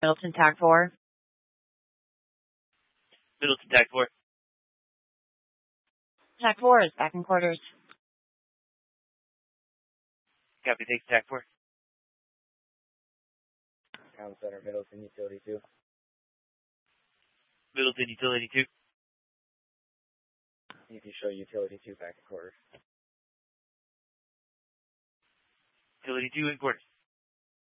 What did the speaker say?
Middleton TAC 4. Middleton TAC 4. TAC 4 is back in quarters. Copy, thanks, TAC 4. Town Center, Middleton Utility 2. Middleton Utility 2. You can show Utility 2 back in quarters. Utility 2 in quarters.